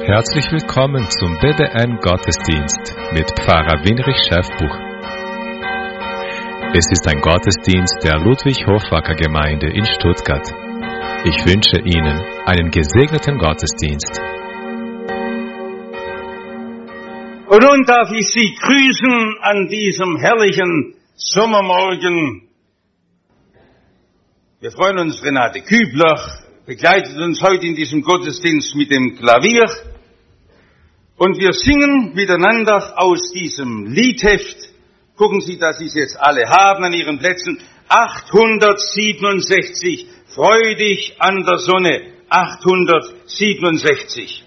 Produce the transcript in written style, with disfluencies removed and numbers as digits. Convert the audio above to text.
Herzlich willkommen zum BBN-Gottesdienst mit Pfarrer Winrich Schäfbuch. Es ist ein Gottesdienst der Ludwig-Hofwacker-Gemeinde in Stuttgart. Ich wünsche Ihnen einen gesegneten Gottesdienst. Und nun darf ich Sie grüßen an diesem herrlichen Sommermorgen. Wir freuen uns, Renate Kübler begleitet uns heute in diesem Gottesdienst mit dem Klavier. Und wir singen miteinander aus diesem Liedheft. Gucken Sie, dass Sie es jetzt alle haben an Ihren Plätzen. 867. Freu dich an der Sonne. 867.